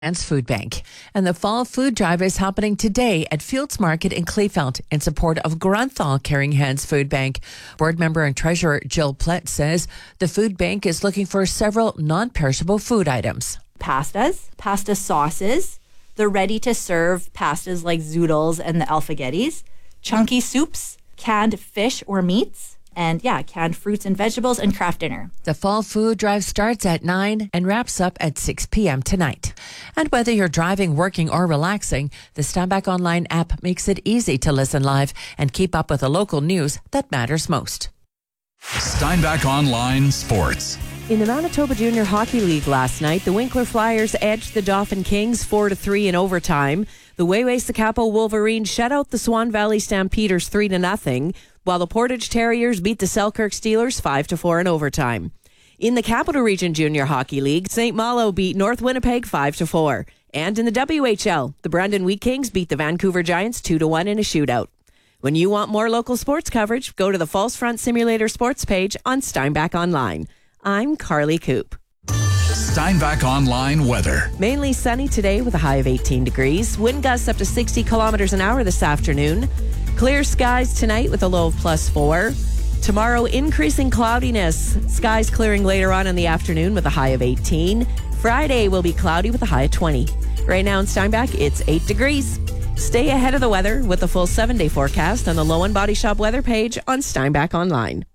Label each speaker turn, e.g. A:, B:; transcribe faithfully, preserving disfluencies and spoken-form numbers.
A: Hans Food Bank. And the Fall Food Drive is happening today at Fields Market in Kleefeld in support of Granthal Caring Hands Food Bank. Board member and treasurer Jill Plett says the food bank is looking for several non-perishable food items.
B: Pastas, pasta sauces, the ready-to-serve pastas like zoodles and the alfagettis, chunky soups, canned fish or meats, and yeah, canned fruits and vegetables and craft dinner.
A: The Fall Food Drive starts at nine and wraps up at six p.m. tonight. And whether you're driving, working, or relaxing, the Steinbach Online app makes it easy to listen live and keep up with the local news that matters most.
C: Steinbach Online Sports.
D: In the Manitoba Junior Hockey League last night, the Winkler Flyers edged the Dauphin Kings four to three in overtime. The Weway-Sakapo Wolverines shut out the Swan Valley Stampeders three to nothing, while the Portage Terriers beat the Selkirk Steelers five to four in overtime. In the Capital Region Junior Hockey League, Saint Malo beat North Winnipeg five to four. And in the W H L, the Brandon Wheat Kings beat the Vancouver Giants two to one in a shootout. When you want more local sports coverage, go to the False Front Simulator sports page on Steinbach Online. I'm Carly Coop.
C: Steinbach Online weather.
D: Mainly sunny today with a high of eighteen degrees. Wind gusts up to sixty kilometers an hour this afternoon. Clear skies tonight with a low of plus four. Tomorrow, increasing cloudiness. Skies clearing later on in the afternoon with a high of eighteen. Friday will be cloudy with a high of twenty. Right now in Steinbach, it's eight degrees. Stay ahead of the weather with the full seven-day forecast on the Low and Body Shop weather page on Steinbach Online.